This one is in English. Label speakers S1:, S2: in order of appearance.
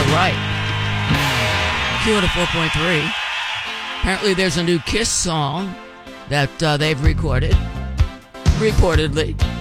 S1: right. Q104.3. Apparently there's a new Kiss song that they've recorded, reportedly.